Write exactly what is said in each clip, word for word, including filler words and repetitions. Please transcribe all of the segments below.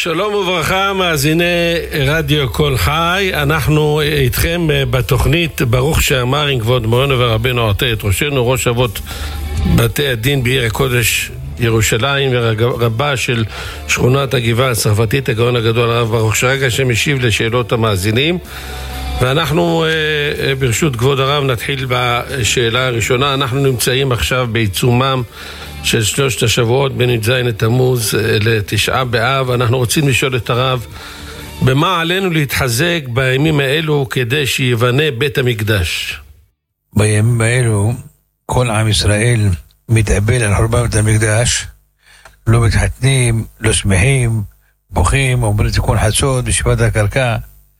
שלום וברכה, מאזיני רדיו כל חי. אנחנו איתכם בתוכנית ברוך שאמר עם כבוד מורנו ורבנו עטה את ראשנו, ראש אבות בתי הדין בעיר הקודש ירושלים ורבה של שכונת הגבעה הצרפתית, הגאון הגדול הרב ברוך שרגא, שמשיב לשאלות המאזינים. ואנחנו ברשות כבוד הרב נתחיל בשאלה הראשונה. אנחנו נמצאים עכשיו בעיצומם של שלושת השבועות בין י"ז לתמוז לתשעה באב. אנחנו רוצים לשאול את הרב, במה עלינו להתחזק בימים האלו כדי שיבנה בית המקדש? בימים האלו כל עם ישראל מתאבל על חורבן בית המקדש, לא מתחתנים, לא שמחים, בוכים, אומרים תיקון חצות בשבת הקרקע.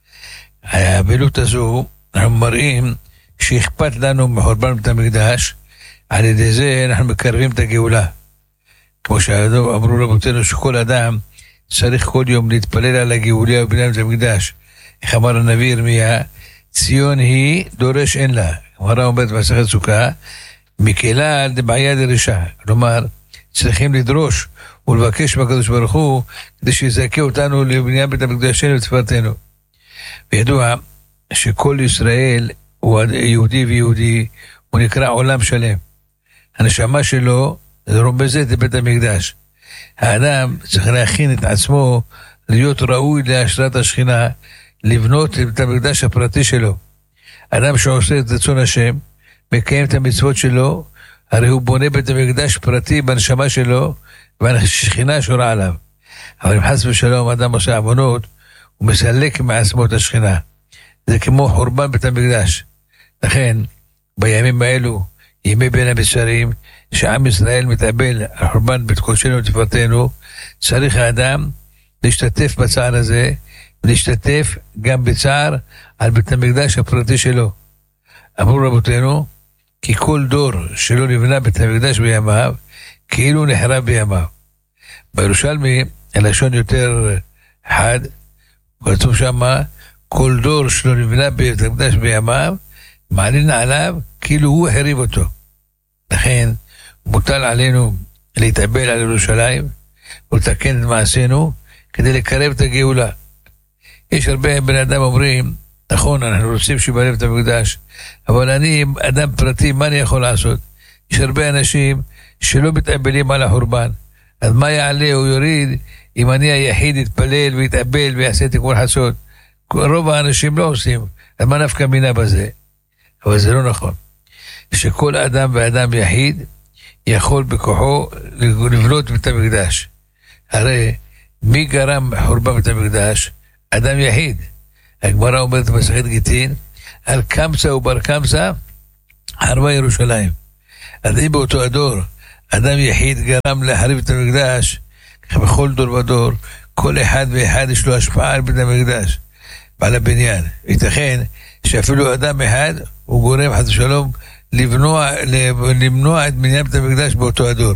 האבלות הזו, אנחנו מראים שאכפת לנו מחורבן בית המקדש, על ידי זה אנחנו מקרבים את הגאולה. כמו שאמרו רבותינו שכל אדם צריך כל יום להתפלל על הגאולה ובניין בית המקדש. איך אמר הנביא ירמיה, ציון היא דורש אין לה. אמרה אומרת במסכת סוכה, מקהלה דבעיה דרישה. כלומר, צריכים לדרוש ולבקש מהקדוש ברוך הוא כדי שיזכה אותנו לבניין בית המקדשנו ותפארתנו. וידוע שכל ישראל הוא יהודי ויהודי, הוא נקרא עולם שלם. הנשמה שלו רומזת לבית המקדש. האדם צריך להכין את עצמו להיות ראוי להשראת השכינה, לבנות את המקדש הפרטי שלו. אדם שעושה את רצון השם, מקיים את המצוות שלו, הרי הוא בונה בית המקדש פרטי בנשמה שלו, והשכינה שורה עליו. אבל אם חס ושלום אדם עושה עוונות, הוא מסלק מעצמו את השכינה. זה כמו חורבן בית המקדש. לכן, בימים האלו, ימי בין המצרים, שעם ישראל מתאבל על חורבן בית קודשנו ותפארתנו, צריך האדם להשתתף בצער הזה, ולהשתתף גם בצער על בית המקדש הפרטי שלו. אמרו רבותינו, כי כל דור שלא נבנה בית המקדש בימיו, כאילו נחרב בימיו. בירושלמי, הלשון יותר חד, כתוב שמה, כל דור שלא נבנה בית המקדש בימיו, מעלין עליו כאילו הוא החריב אותו. לכן מוטל עלינו להתאבל על ירושלים ולתקן את מעשינו כדי לקרב את הגאולה. יש הרבה בן אדם אומרים, נכון, אנחנו רוצים שיבנה את המקדש, אבל אני אדם פרטי, מה אני יכול לעשות? יש הרבה אנשים שלא מתאבלים על החורבן, אז מה יעלה או יוריד אם אני היחיד יתפלל ויתאבל ויעשה תיקון חצות? רוב האנשים לא עושים, אז מה נפקא מינה בזה? אבל זה לא נכון. שכל אדם ואדם יחיד יכול בכוחו לבנות בית המקדש. הרי מי גרם חורבן בית המקדש? אדם יחיד. הגמרא אומרת במסכת גיטין, על קמצא ובר קמצא חרבה ירושלים. אז אם באותו הדור אדם יחיד גרם להחריב את המקדש, בכל דור ודור כל אחד ואחד יש לו השפעה על בית המקדש ועל הבניין. ייתכן שאפילו אדם אחד הוא גורם חס ושלום לבנוע, למנוע את בניין בית המקדש באותו הדור.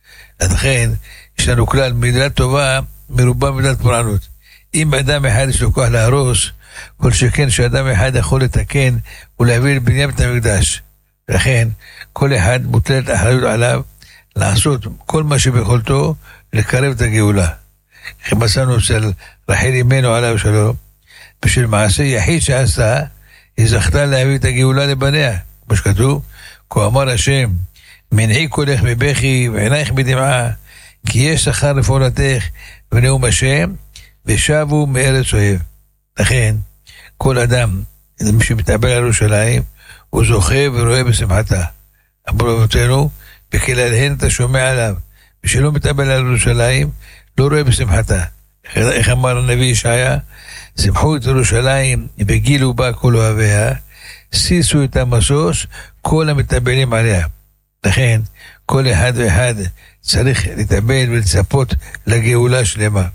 לכן יש לנו כלל, מידה טובה מרובה מידת פורענות. אם אדם אחד יש לו כוח להרוס, כל שכן שאדם אחד יכול לתקן ולהביא לבניין בית המקדש. לכן כל אחד מוטלת אחריות עליו לעשות כל מה שביכולתו לקרב את הגאולה. איך מצאנו אצל רחל אמנו עליו שלום, בשביל מעשה יחיד שעשה, היא זכתה להביא את הגאולה לבניה. כמו שכתוב, כה אמר השם, מנעי קולך מבכי ועינייך מדמעה, כי יש שכר לפעולתך ונאום השם, ושבו מארץ אוהב. לכן, כל אדם, מי שמתאבל על ירושלים, הוא זוכה ורואה בשמחתה. אמרו רבותינו, בכללהן אתה שומע עליו, ושלא מתאבל על ירושלים, לא רואה בשמחתה. איך אמר הנביא ישעיה? שמחו את ירושלים וגילו בה כל אוהביה, סיסו את המסוס כל המתאבלים עליה. לכן כל אחד ואחד צריך להתאבל ולצפות לגאולה שלמה.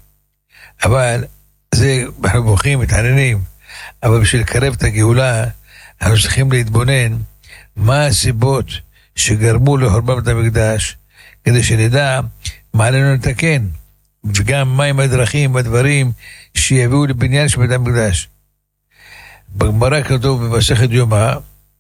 אבל זה אנחנו בוכים, מתעניינים, אבל בשביל לקרב את הגאולה אנחנו צריכים להתבונן מה הסיבות שגרמו לחורבן בית המקדש, כדי שנדע מה עלינו לתקן, וגם מהם הדרכים והדברים שיביאו לבניין של בית המקדש. בגמרא כתוב במסכת יומא,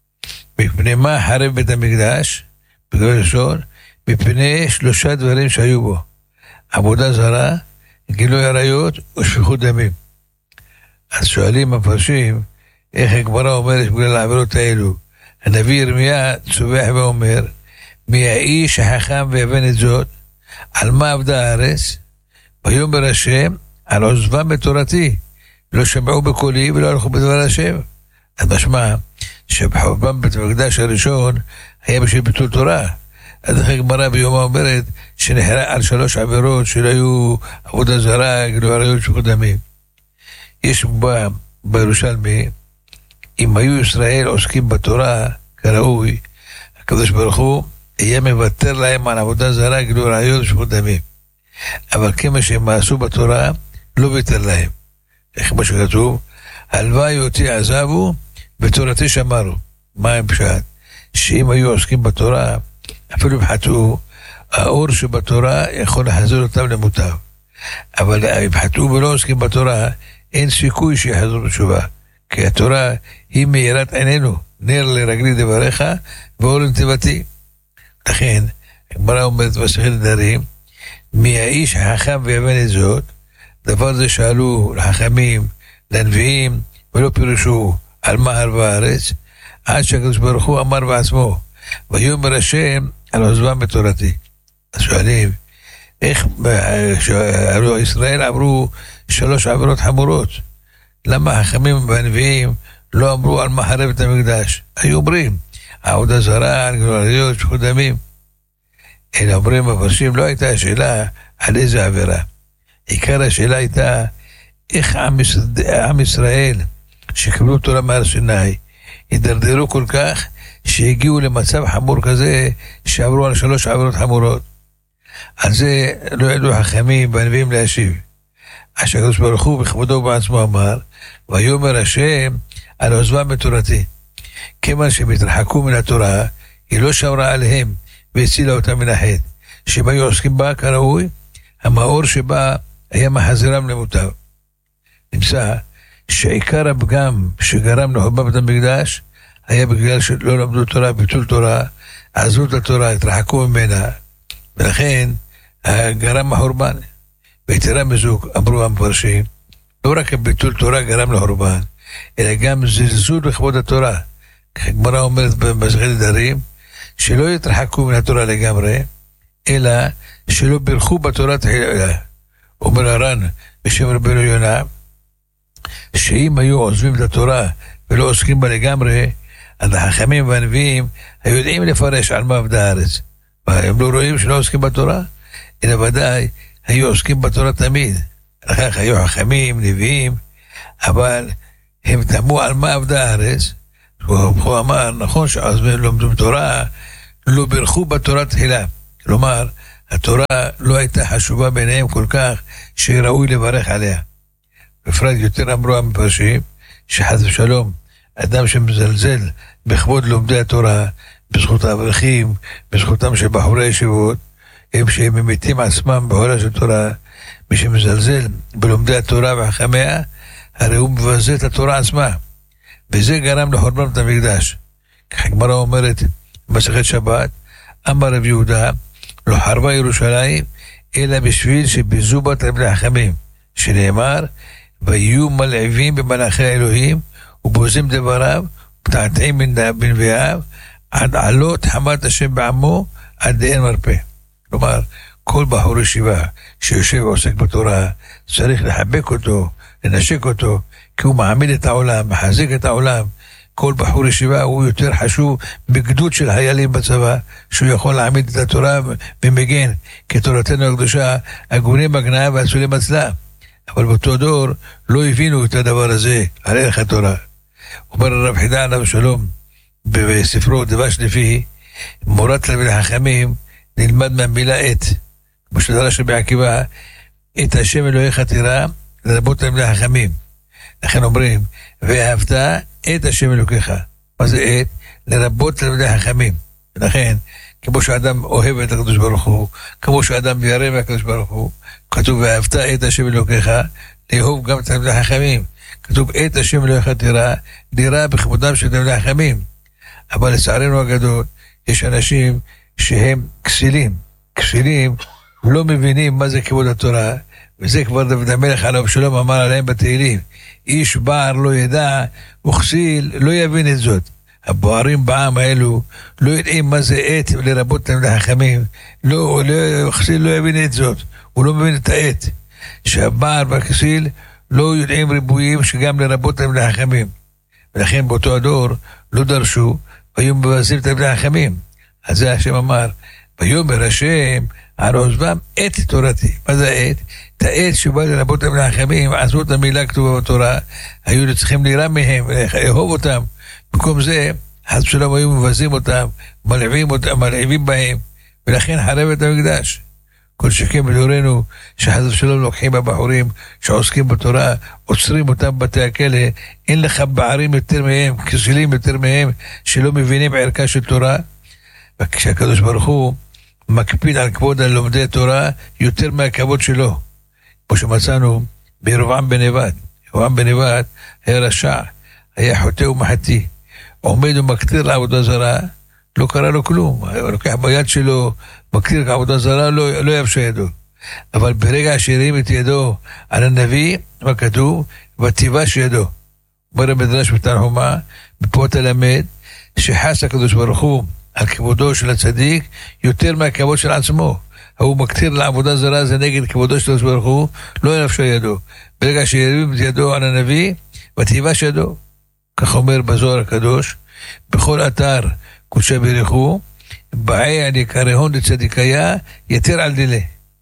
מפני מה חרב בית המקדש? בגלל ראשון, מפני שלושה דברים שהיו בו: עבודה זרה, גילוי עריות ושפיכות דמים. אז שואלים המפרשים, איך הגמרא אומרת בגלל העבירות האלו? הנביא ירמיה צובח ואומר, מי האיש החכם ויבן את זאת, על מה עבדה הארץ? ויאמר השם, על עוזבם בתורתי, לא שמעו בקולי ולא הלכו בדבר השם. אז משמע, שבחורבן בית המקדש הראשון היה בשביל ביטול תורה. אז אחרי גמרא ביומה אומרת שנחרע על שלוש עבירות שלא היו עבודה זרה, גילוי עריות ושפיכות דמים. יש בה בירושלמי, אם היו ישראל עוסקים בתורה כראוי, הקדוש ברוך הוא יהיה מוותר להם על עבודה זרה, גילוי עריות ושפיכות דמים. אבל כמה שהם עשו בתורה, לא ויתר להם. איך מה שכתוב? הלוואי אותי עזבו, בתורתי שמרו. מה הם פשט? שאם היו עוסקים בתורה, אפילו בחטאו, האור שבתורה יכול להחזיר אותם למוטב. אבל אם חטאו ולא עוסקים בתורה, אין סיכוי שיחזרו בתשובה. כי התורה היא מאירת עינינו, נר לרגלי דבריך, ואור לנתיבתי. לכן, הגמרא אומרת במסכת נדרים, מי האיש החכם ויבן את זאת, דבר זה שאלו לחכמים, לנביאים, ולא פירשו על מה הר בארץ, עד שהקדוש ברוך הוא אמר בעצמו, ויאמר השם על עוזבם בתורתי. אז שואלים, איך ישראל עברו שלוש עבירות חמורות? למה החכמים והנביאים לא אמרו על מה חרב את המקדש? היו אומרים, העבודה זרה, גילוי עריות ושפיכות דמים. אלא אומרים המפרשים, לא הייתה השאלה על איזה עבירה. עיקר השאלה הייתה, איך עם, עם ישראל שקיבלו תורה מהר סיני, הידרדרו כל כך, שהגיעו למצב חמור כזה, שעברו על שלוש עבירות חמורות. על זה לא ידעו חכמים והנביאים להשיב. אשר הקדוש ברוך הוא בכבודו בעצמו אמר, ויאמר השם על עוזבם בתורתי. כיוון שהם התרחקו מן התורה, היא לא שמרה עליהם, והצילה אותם מן החטא. שהם היו עוסקים בה כראוי, המאור שבה היה מחזירם למוטב. נמצא שעיקר הפגם שגרם לחורבן בית המקדש, היה בגלל שלא למדו תורה, ביטול תורה, עזבו את התורה, התרחקו ממנה, ולכן גרם החורבן. ויתרה מזו, אמרו המפרשים, לא רק ביטול תורה גרם לחורבן, אלא גם זלזול בכבוד התורה. הגמרא אומרת במסכת נדרים, שלא יתרחקו מן התורה לגמרי, אלא שלא בירכו בתורה תחילה. אומר הר"ן בשם רבנו יונה, שאם היו עוזבים את התורה ולא עוסקים בה לגמרי, אז החכמים והנביאים היו יודעים לפרש על מה עבדה הארץ. הם לא רואים שלא עוסקים בתורה, אלא ודאי היו עוסקים בתורה תמיד. לכך היו חכמים, נביאים, אבל הם תמו על מה עבדה הארץ. הוא אמר, נכון שעוזבים לומדים תורה, לא בירכו בתורה תחילה. כלומר, התורה לא הייתה חשובה ביניהם כל כך, שראוי לברך עליה. בפרט יותר אמרו המפרשים, שחס ושלום, אדם שמזלזל בכבוד לומדי התורה, בזכות האברכים, בזכותם של בחורי ישיבות, הם שהם ממיתים עצמם בעולה של תורה, מי שמזלזל בלומדי התורה וחכמיה, הרי הוא מבזה את התורה עצמה. וזה גרם לחורבן בית המקדש. כך הגמרא אומרת, במסכת שבת, אמר רב יהודה, לא חרבה ירושלים, אלא בשביל שביזו בה תלמידי חכמים, שנאמר, ויהיו מלעיבים במלאכי האלוהים, ובוזים דבריו, ופתעתעים בנביאיו, עד עלות חמת השם בעמו, עד אין מרפא. כלומר, כל בחור ישיבה שיושב ועוסק בתורה, צריך לחבק אותו, לנשק אותו, כי הוא מעמיד את העולם, מחזק את העולם. כל בחור ישיבה הוא יותר חשוב בגדוד של חיילים בצבא, שהוא יכול להעמיד את התורה ומגן, כי תורתנו הקדושה, הגונים בגנאה והצולים אצלה. אבל באותו דור לא הבינו את הדבר הזה, על ערך התורה. אומר הרב חידה עליו שלום, בספרו דבש לפי, מורת תלמידי החכמים, נלמד מהמילה עת, כמו שדרש רבי עקיבא, את השם אלוהיך תירא, לרבות תלמידי החכמים. לכן אומרים, ואהבת את השם אלוקיך. מה זה עת? לרבות תלמידי החכמים. ולכן, כמו שאדם אוהב את הקדוש ברוך הוא, כמו שאדם ירא מהקדוש ברוך הוא, כתוב ואהבת את השם אלוקיך, לאהוב גם תלמידי החכמים. כתוב את השם אלוהיך תירא, דירה בכבודם של תלמידי החכמים. אבל לצערנו הגדול, יש אנשים שהם כסילים. כסילים לא מבינים מה זה כיבוד התורה, וזה כבר דוד המלך עליו שלום אמר עליהם בתהילים, איש בער לא ידע, וכסיל לא יבין את זאת. הבוערים בעם האלו לא יודעים מה זה עת לרבות תלמידי חכמים, לא, לא, וכסיל לא יבין את זאת, הוא לא מבין את העת, שהבער והכסיל לא יודעים ריבועים שגם לרבות תלמידי חכמים, ולכן באותו הדור לא דרשו, והיו מבזים תלמידי חכמים. אז זה השם אמר, ויאמר השם על עוזבם עת תורתי. מה זה עת? את העת שבא לרבות תלמידי חכמים, עזבו את המילה כתובה בתורה, היו צריכים להירא מהם, לאהוב אותם. במקום זה, חס ושלום היו מבזים אותם, מלעיבים אותם, מלעיבים בהם, ולכן חרב את המקדש. כל שכן בדורנו, שחס ושלום לוקחים הבחורים שעוסקים בתורה, עוצרים אותם בתי הכלא, אין לך בערים יותר מהם, כסילים יותר מהם, שלא מבינים ערכה של תורה, וכשהקדוש ברוך הוא מקפיד על כבוד על לומדי תורה, יותר מהכבוד שלו. כמו שמצאנו בירבעם בן נבט, ירבעם בן נבט היה רשע, היה חוטא ומחטיא, עומד ומקטיר לעבודה זרה, לא קרה לו כלום, הוא לוקח ביד שלו, מקטיר לעבודה זרה, לא, לא יבשה ידו. אבל ברגע שהרים את ידו על הנביא, מה כתוב? ותיבש ידו. אומר המדרש בתנחומא, מפה תלמד, שחס הקדוש ברוך הוא על כבודו של הצדיק, יותר מהכבוד של עצמו. הוא מקטיר לעבודה זרה, זה נגד כבודו של הקדוש ברוך הוא, לא יבשה ידו. ברגע שהרים את ידו על הנביא, ותיבש ידו. כך אומר בזוהר הקדוש, בכל אתר קודשי בריחו, באי על יקרהון לצדיקיה, יתר על דילה.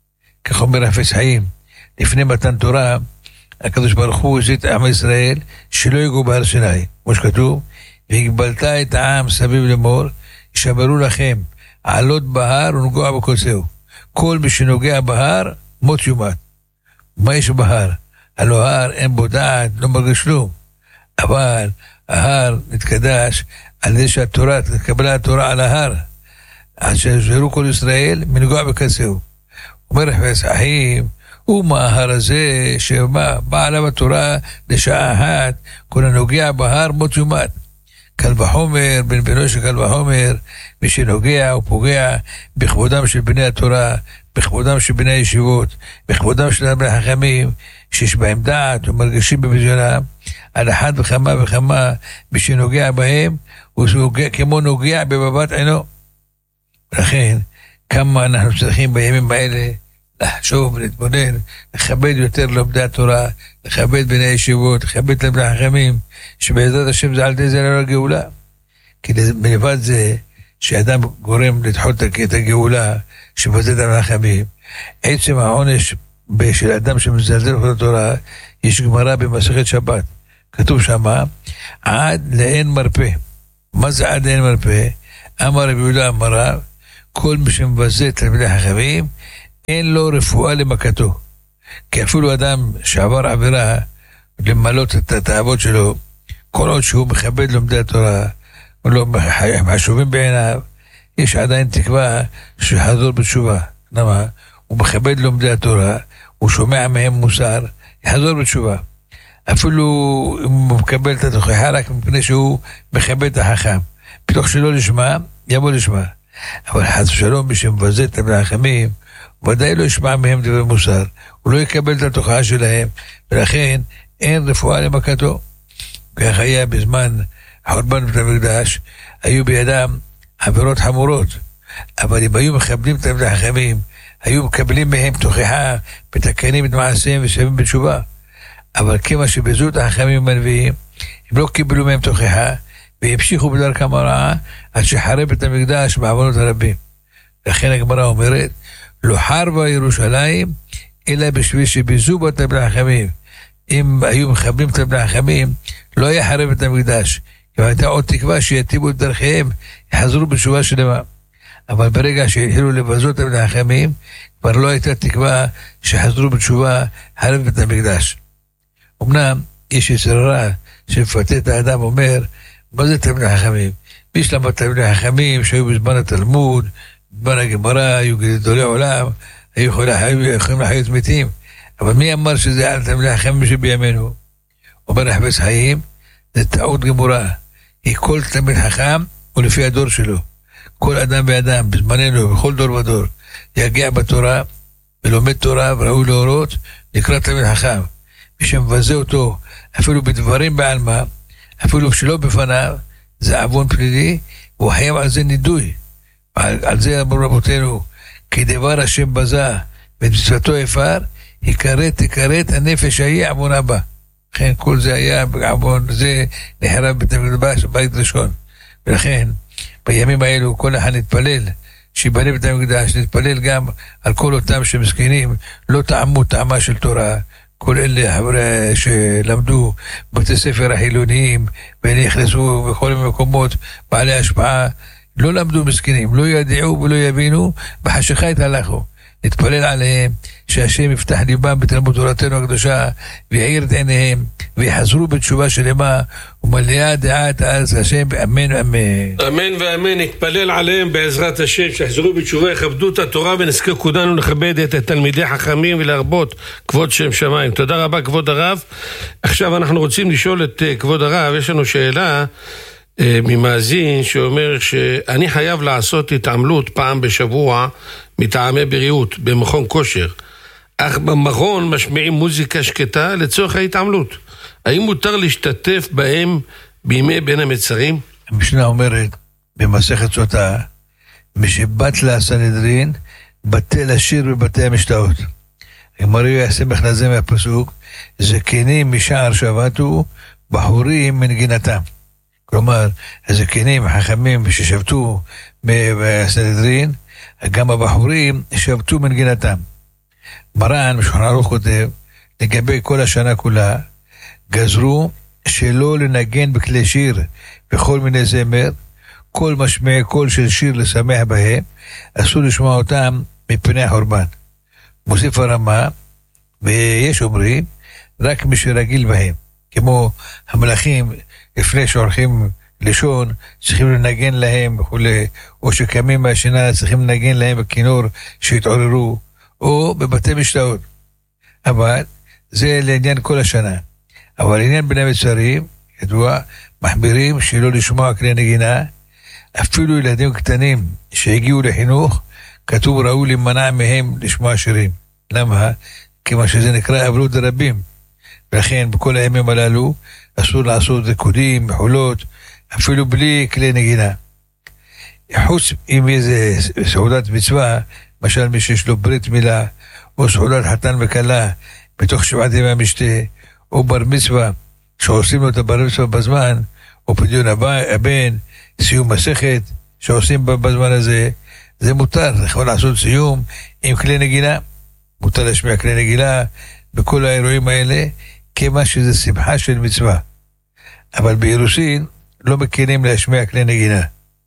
כך אומר החפץ חיים, לפני מתן תורה, הקדוש ברוך הוא הזית עם ישראל, שלא יגעו בהר סיני. כמו שכתוב, והגבלת את העם סביב לאמור, ישמרו לכם, עלות בהר ונגוע בקוצהו. כל מי שנוגע בהר, מות יומת. מה יש בהר? הלא הר אין בו דעת, לא מרגיש כלום. אבל ההר נתקדש על זה שהתורה, תקבלה התורה על ההר, עד שיזהרו כל ישראל מנגוע בקצהו. אומר החפץ חיים, ומה ההר הזה שבא בא עליו התורה לשעה אחת, כל הנוגע בהר מות יומת. קל וחומר, בן בנו של קל וחומר, מי שנוגע ופוגע בכבודם של בני התורה, בכבודם של בני הישיבות, בכבודם של בני החכמים, שיש בהם דעת ומרגישים בביזיונם, על אחד וכמה וכמה, מי שנוגע בהם, הוא נוגע, כמו נוגע בבבת עינו. לכן, כמה אנחנו צריכים בימים האלה לחשוב ולהתבונן, לכבד יותר לומדי התורה, לכבד בני הישיבות, לכבד את בני החכמים, שבעזרת השם זה על ידי זה לא הגאולה. כי מלבד זה, שאדם גורם לדחות את הגאולה, שבזה את בני החכמים, עצם העונש של אדם שמזלזל את התורה, יש גמרא במסכת שבת. כתוב שמה, עד לאין מרפא. מה זה עד לאין מרפא? אמר רבי יהודה אמר רב, כל מי שמבזה את תלמידי חכמים, אין לו רפואה למכתו. כי אפילו אדם שעבר עבירה למלות את התאוות שלו, כל עוד שהוא מכבד לומדי התורה, לא חשובים בעיניו, יש עדיין תקווה שחזור בתשובה. למה? הוא מכבד לומדי התורה, הוא שומע מהם מוסר, יחזור בתשובה. אפילו אם הוא מקבל את התוכחה רק מפני שהוא מכבד את החכם. פתוח שלא לשמע, יבוא לשמע. אבל חס ושלום, מי שמבזה את בני החכמים, ודאי לא ישמע מהם דבר מוסר. הוא לא יקבל את התוכחה שלהם, ולכן אין רפואה למכתו. כך היה בזמן חורבן בית המקדש, היו בידם עבירות חמורות. אבל אם היו מכבדים את בני החכמים, היו מקבלים מהם תוכחה, מתקנים את מעשיהם ושבים בתשובה. אבל כמה שבזו את החכמים והנביאים, הם לא קיבלו מהם תוכחה, והמשיכו בדרכם הרעה, עד שחרב את המקדש בעוונות הרבים. לכן הגמרא אומרת, לא חרבה ירושלים, אלא בשביל שבזו בה את בני החכמים. אם היו מכבדים את בני החכמים, לא היה חרב את המקדש, כי הייתה עוד תקווה שיתיבו את דרכיהם, יחזרו בתשובה שלמה. אבל ברגע שהתחילו לבזות את בני החכמים, כבר לא הייתה תקווה שחזרו בתשובה, חרב את המקדש. אמנם יש יצר רע שמפתה את האדם אומר, מה זה תלמידי חכמים? מי שלמה תלמידי חכמים שהיו בזמן התלמוד, בזמן הגמרא, היו גדולי עולם, היו יכולים לחיות מתים. אבל מי אמר שזה על תלמידי חכמים שבימינו? אומר החפץ חיים, זה טעות גמורה. היא כל תלמיד חכם ולפי הדור שלו. כל אדם ואדם בזמננו, בכל דור ודור, יגיע בתורה, ולומד תורה וראוי להורות, נקרא תלמיד חכם. מי שמבזה אותו, אפילו בדברים בעלמא, אפילו שלא בפניו, זה עוון פלילי, והוא חייב על זה נידוי. על, על זה אמרו רבותינו, כי דבר השם בזה, ומצוותו הפר, יקראת, תקראת הנפש ההיא עוונה בה. לכן כל זה היה עוון, זה נחרב בית המקדש, בית ראשון. ולכן, בימים האלו, כל אחד נתפלל, שיבנה בית המקדש, נתפלל גם על כל אותם שמסכנים, לא טעמו טעמה של תורה, כל אלה חבר'ה שלמדו בתי ספר החילוניים, ונכנסו בכל המקומות בעלי השפעה, לא למדו מסכנים, לא ידעו ולא יבינו, בחשיכה התהלכו. נתפלל עליהם, שהשם יפתח ליבם בתלמוד תורתנו הקדושה, ויעיר את עיניהם, ויחזרו בתשובה שלמה, ומלאה דעת אז השם, אמן ואמן. אמן ואמן, נתפלל עליהם בעזרת השם, שיחזרו בתשובה, יכבדו את התורה, ונזכה כולנו לכבד את תלמידי חכמים, ולהרבות כבוד שם שמיים. תודה רבה כבוד הרב. עכשיו אנחנו רוצים לשאול את כבוד הרב, יש לנו שאלה, ממאזין שאומר שאני חייב לעשות התעמלות פעם בשבוע מטעמי בריאות במכון כושר, אך במכון משמיעים מוזיקה שקטה לצורך ההתעמלות. האם מותר להשתתף בהם בימי בין המצרים? המשנה אומרת במסכת סוטה, משבת לסנהדרין בטל השיר בבתי המשתאות. הגמרא יסמך לזה מהפסוק, זקנים משער שבתו, בחורים מנגינתם. כלומר, הזקנים החכמים ששבתו בסנהדרין, גם הבחורים שבתו מנגינתם. מרן בשולחן ערוך כותב, לגבי כל השנה כולה, גזרו שלא לנגן בכלי שיר בכל מיני זמר, כל משמעי קול של שיר לשמח בהם, אסור לשמוע אותם מפני החורבן. מוסיף הרמה, ויש אומרים, רק מי שרגיל בהם, כמו המלאכים, לפני שהולכים לישון, צריכים לנגן להם וכולי, או שקמים מהשינה, צריכים לנגן להם בכינור שהתעוררו, או בבתי משתאות. אבל זה לעניין כל השנה. אבל לעניין בני המצרים, ידוע, מחבירים שלא לשמוע כלי נגינה, אפילו ילדים קטנים שהגיעו לחינוך, כתוב ראוי להימנע מהם לשמוע שירים. למה? כמה שזה נקרא אבלות רבים. ולכן בכל הימים הללו, אסור לעשות ריקודים, מחולות, אפילו בלי כלי נגינה. חוץ עם איזה סעודת מצווה, למשל מי שיש לו ברית מילה, או סעודת חתן וכלה, בתוך שבעת ימי המשתה, או בר מצווה, שעושים לו את הבר מצווה בזמן, או פדיון הבן, סיום מסכת, שעושים בזמן הזה, זה מותר, יכול לעשות סיום עם כלי נגינה, מותר להשמיע כלי נגינה, בכל האירועים האלה, כמה שזה שמחה של מצווה. אבל באירוסין לא מכירים להשמיע כלי נגינה.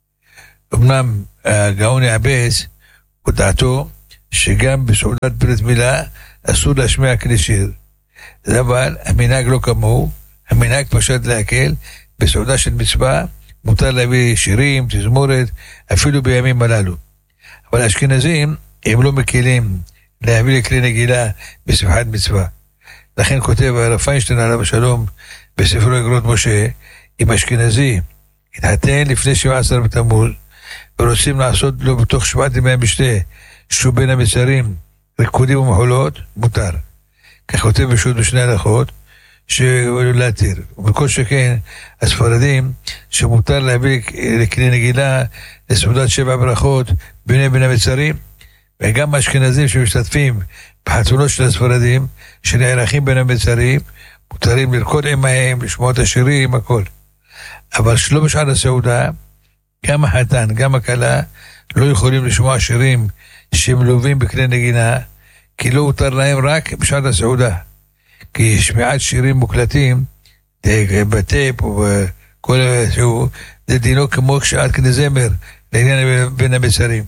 אמנם הגאון יעבס הודעתו שגם בסעודת ברית מילה אסור להשמיע כלי שיר. אבל המנהג לא כמוהו, המנהג פשוט להקל, בסעודה של מצווה מותר להביא שירים, תזמורת, אפילו בימים הללו. אבל האשכנזים הם לא מכירים להביא לכלי נגינה בשמחת מצווה. לכן כותב הרב פיינשטיין עליו השלום בספרו אגרות משה, אם אשכנזי התחתן לפני שבע עשרה בתמוז ורוצים לעשות לו בתוך שבעת ימי המשתה שהוא בין המצרים ריקודים ומחולות, מותר. כך כותב בשו"ת בשני הלכות שלהתיר. ובכל שכן הספרדים שמותר להביא לכלי נגינה לסעודת שבע ברכות בני בין המצרים, וגם האשכנזים שמשתתפים בחתונות של הספרדים שנערכים בין המצרים, מותרים לרקוד עמהם, לשמוע את השירים, הכל. אבל שלא בשעת הסעודה, גם החתן, גם הכלה, לא יכולים לשמוע שירים שמלווים בכלי נגינה, כי לא הותר להם רק בשעת הסעודה. כי שמיעת שירים מוקלטים, בטייפ וכל שהוא, זה דינו כמו שעת כדי זמר, לעניין בין המצרים.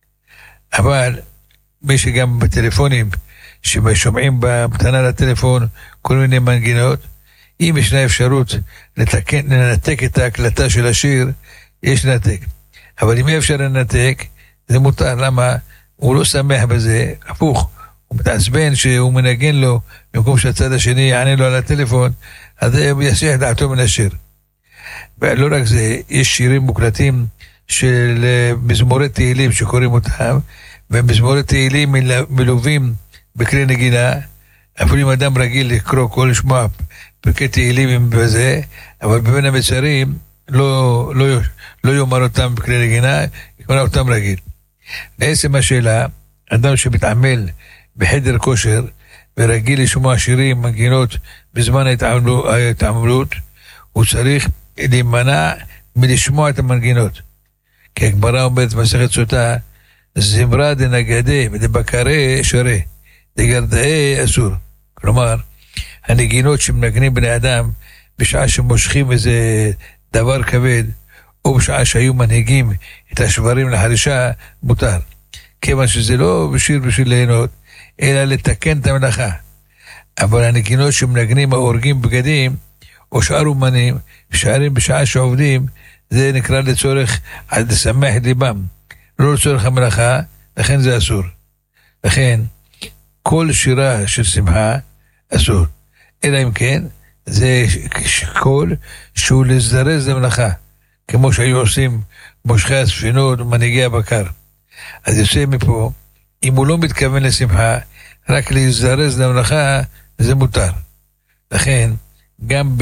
אבל מי שגם בטלפונים, ששומעים במתנה לטלפון כל מיני מנגינות, אם ישנה אפשרות לתקן, לנתק את ההקלטה של השיר, יש לנתק. אבל אם אי אפשר לנתק, זה מותר. למה? הוא לא שמח בזה, הפוך. הוא מתעצבן שהוא מנגן לו, במקום שהצד השני יענה לו על הטלפון, אז הוא יסיח דעתו מן השיר. ולא רק זה, יש שירים מוקלטים של מזמורי תהילים שקוראים אותם, ומזמורי תהילים מלווים בכלי נגינה, אפילו אם אדם רגיל לקרוא כל לשמוע פרקי תהילים בזה, אבל בבין המצרים לא, לא, לא יאמר אותם בכלי נגינה, יקרא אותם רגיל. לעצם השאלה, אדם שמתעמל בחדר כושר ורגיל לשמוע שירים, מנגינות בזמן ההתעמלות, הוא צריך להימנע מלשמוע את המנגינות. כי הגמרא אומרת במסכת סוטה, זמרה דנגדה ודבקרי שרה, דגרדאי אסור. כלומר, הנגינות שמנגנים בני אדם בשעה שמושכים איזה דבר כבד, או בשעה שהיו מנהיגים את השברים לחרישה, מותר. כיוון שזה לא בשיר בשביל ליהנות, אלא לתקן את המלאכה. אבל הנגינות שמנגנים ההורגים בגדים, או שאר אומנים, שערים בשעה שעובדים, זה נקרא לצורך עד לשמח ליבם, לא לצורך המלאכה, לכן זה אסור. לכן, כל שירה של שמחה אסור. אלא אם כן, זה קול שהוא לזרז למלאכה, כמו שהיו עושים מושכי הספינות ומנהיגי הבקר. אז יוצא מפה, אם הוא לא מתכוון לשמחה, רק להזדרז למלאכה, זה מותר. לכן, גם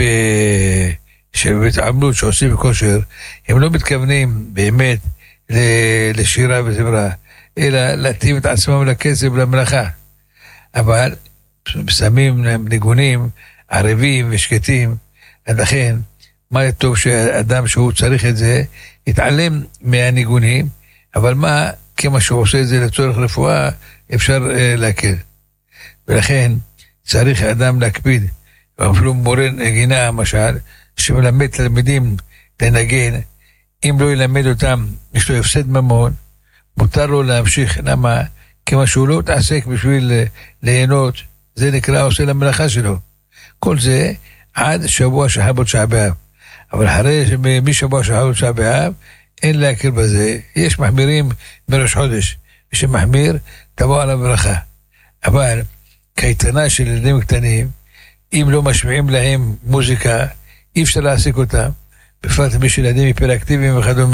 בהתעמלות שעושים בכושר, הם לא מתכוונים באמת לשירה וזמרה, אלא להתאים את עצמם לקצב למלאכה. אבל שמים ניגונים ערבים ושקטים, לכן, מה טוב שאדם שהוא צריך את זה, יתעלם מהניגונים, אבל מה, כמה שהוא עושה את זה לצורך רפואה, אפשר uh, להקל. ולכן צריך אדם להקפיד, אפילו מורה נגינה, למשל, שמלמד תלמידים לנגן, אם לא ילמד אותם, יש לו הפסד ממון, מותר לו להמשיך. למה? כמה שהוא לא תעסק בשביל ליהנות, זה נקרא עושה למלאכה שלו. כל זה עד שבוע שחבות שעה באב. אבל אחרי משבוע שחבות שעה באב, אין להכיר בזה. יש מחמירים בראש חודש, ושמחמיר תבוא על הברכה. אבל קייטנה של ילדים קטנים, אם לא משמיעים להם מוזיקה, אי אפשר להעסיק אותם. בפרט מי של ילדים היפראקטיביים וכדומה,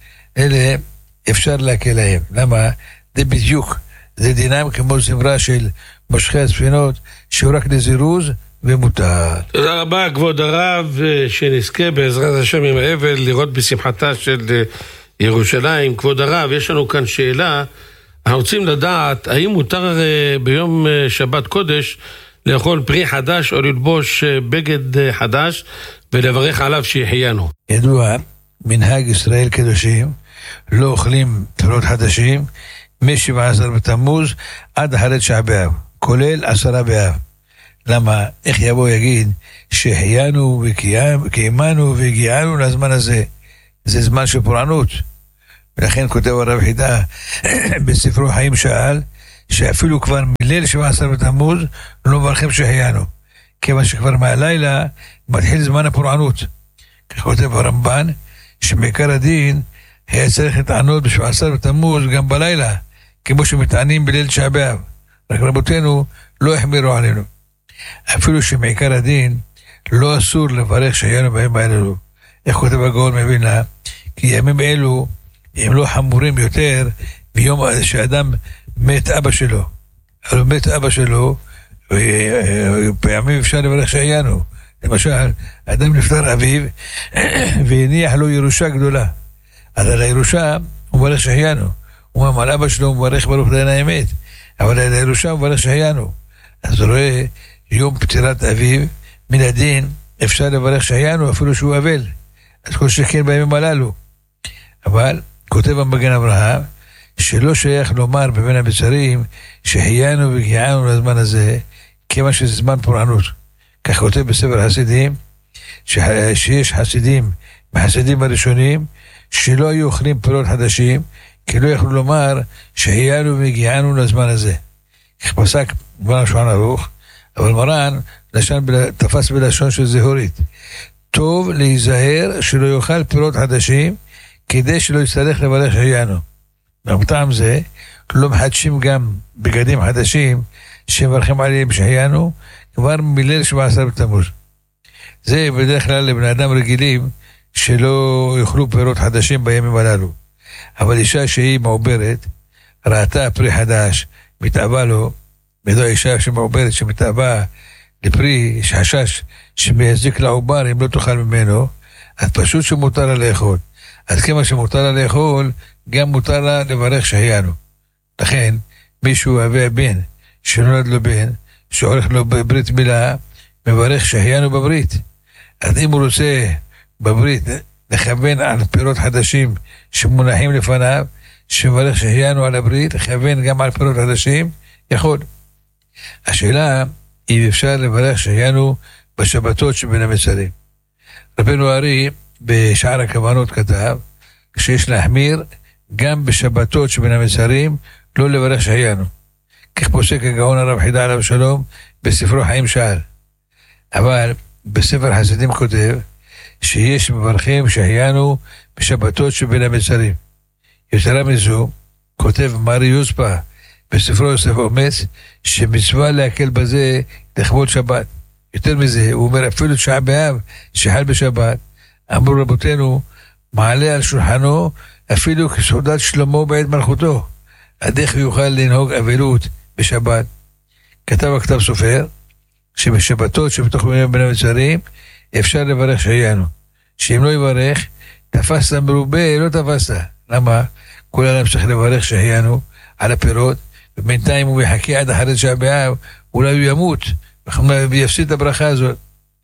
אלה אפשר להקל להם. למה? זה בדיוק, זה דינם כמו זמרה של מושכי הספינות, שהוא רק לזירוז ומותר. תודה רבה, כבוד הרב, שנזכה בעזרת השם עם האבל לראות בשמחתה של ירושלים. כבוד הרב, יש לנו כאן שאלה, אנחנו רוצים לדעת, האם מותר ביום שבת קודש לאכול פרי חדש או ללבוש בגד חדש ולברך עליו שיחיינו? ידוע, מנהג ישראל קדושים, לא אוכלים פירות חדשים מ-שבעה עשר בתמוז עד אחרי תשעה באב, כולל עשרה באב. למה? איך יבוא יגיד שהחיינו וקיימנו והגיענו לזמן הזה? זה זמן של פורענות. ולכן כותב הרב חידה בספרו חיים שאל, שאפילו כבר מליל שבעה עשר בתמוז לא מברכים שהחיינו, כיוון שכבר מהלילה מתחיל זמן הפורענות. כך כותב הרמב"ן, שמעיקר הדין היה צריך לטענות בשבעה עשר בתמוז גם בלילה, כמו שמטענים בליל תשעה באב. רק רבותינו לא החמירו עלינו. אפילו שמעיקר הדין לא אסור לברך שהחיינו בימים האלו. איך כותב הגאון מווילנה? כי ימים אלו הם לא חמורים יותר ביום שאדם מת אבא שלו. אבל מת אבא שלו, פעמים אפשר לברך שהחיינו. למשל, אדם נפטר אביו והניח לו ירושה גדולה. אז על הירושה הוא מברך שהחיינו. הוא אומר, על אבא שלו הוא מברך ברוך דיין האמת, אבל על הירושה הוא מברך שהחיינו. אז הוא רואה יום פטירת אביו, מן הדין אפשר לברך שהחיינו אפילו שהוא אבל. אז כל שכן בימים הללו. אבל כותב המגן אברהם, שלא שייך לומר בבין המצרים שהחיינו והגיענו לזמן הזה, כמה שזה זמן פורענות. כך כותב בספר חסידים, שיש חסידים מהחסידים הראשונים, שלא היו אוכלים פירות חדשים, כי לא יכלו לומר שהחיינו והגיענו לזמן הזה. כך פסק מרן שולחן ערוך, אבל מרן לשון, תפס בלשון של זהורית. טוב להיזהר שלא יאכל פירות חדשים, כדי שלא יצטרך לברך שהחיינו. ובטעם זה, לא מחדשים גם בגדים חדשים, שמברכים עליהם שהחיינו, כבר מליל שבעה עשר בתמוז. זה בדרך כלל לבני אדם רגילים, שלא יאכלו פירות חדשים בימים הללו. אבל אישה שהיא מעוברת, ראתה פרי חדש, מתאבה לו, בידו אישה שמעוברת שמתאבה לפרי, יש חשש שמייזיק לעובר אם לא תאכל ממנו, אז פשוט שמותר לה לאכול. אז כמה שמותר לה לאכול, גם מותר לה לברך שהיינו. לכן, מישהו אוהב בן, שנולד לו בן, שעורך לו בברית מילה, מברך שהיינו בברית. אז אם הוא רוצה בברית לכוון על פירות חדשים שמונחים לפניו, שמברך שהיינו על הברית, לכוון גם על פירות חדשים, יכול. השאלה, אם אפשר לברך שהיינו בשבתות שבין המצרים. רבנו ארי בשער הכוונות כתב, שיש להחמיר גם בשבתות שבין המצרים, לא לברך שהיינו. כך פוסק הגאון הרב חידה עליו שלום בספרו חיים שאל. אבל בספר חסידים כותב שיש מברכים שהיינו בשבתות שבין המצרים. יתרה מזו, כותב מרי יוספה בספרו יוסף אומץ, שמצווה להקל בזה לכבוד שבת. יותר מזה, הוא אומר אפילו שעה באב שחל בשבת, אמרו רבותינו, מעלה על שולחנו אפילו כסעודת שלמה בעת מלכותו, עד איך יוכל לנהוג אבלות בשבת. כתב הכתב סופר, שבשבתות שבתוך בין המצרים, אפשר לברך שהיינו. שאם לא יברך, תפסת מרובה, לא תפסת. למה? כל העולם צריך לברך שהיינו על הפירות, ובינתיים הוא יחכה עד אחרי שעה באב, אולי הוא ימות, ויפסיד את הברכה הזאת.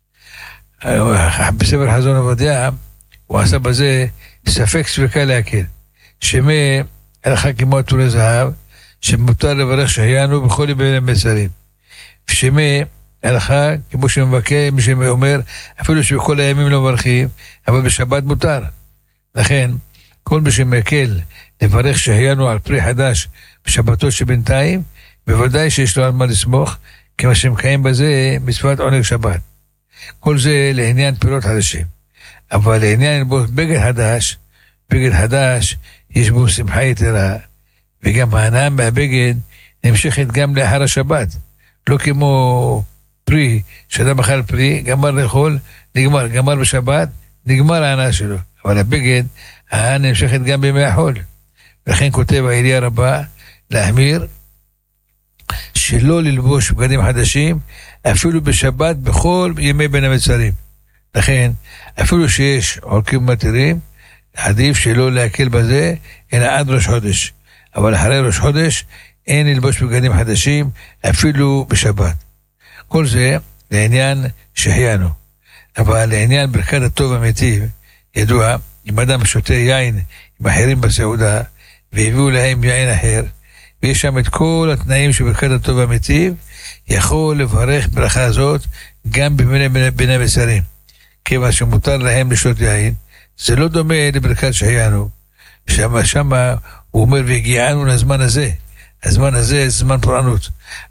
בספר חזון עובדיה, הוא עשה בזה ספק ספקה להקל. שמא הלכה כמו עטורי זהב, שמותר לברך שהיינו בכל בין המצרים. ושמא הלכה כמו שמבקר, מי שאומר, אפילו שבכל הימים לא מברכים, אבל בשבת מותר. לכן, כל מי שמקל לברך שהיינו על פרי חדש בשבתות שבינתיים, בוודאי שיש לו על מה לסמוך, כמה שמקיים בזה מצוות עונג שבת. כל זה לעניין פירות חדשים. אבל לעניין בגד חדש, בגד חדש יש בו שמחה יתרה, וגם ההנאה מהבגד נמשכת גם לאחר השבת. לא כמו פרי, שאדם אכל פרי, גמר לאכול, נגמר, גמר בשבת, נגמר ההנאה שלו. אבל הבגד, ההנאה נמשכת גם בימי החול. ולכן כותב העירייה רבה, להחמיר, שלא ללבוש בגדים חדשים, אפילו בשבת בכל ימי בין המצרים. לכן, אפילו שיש עורקים מתירים, עדיף שלא להקל בזה, אלא עד ראש חודש. אבל אחרי ראש חודש, אין ללבוש בגדים חדשים, אפילו בשבת. כל זה לעניין שהיינו. אבל לעניין ברכת הטוב המיטיב, ידוע, אם אדם שותה יין עם אחרים בסעודה, והביאו להם יין אחר, ויש שם את כל התנאים של ברכת הטוב המיטיב, יכול לברך ברכה הזאת גם במיני בין המצרים. כיוון שמותר להם לשתות יין, זה לא דומה לברכת שהיינו. שמה, שמה הוא אומר, והגיענו לזמן הזה. הזמן הזה זה זמן פורענות.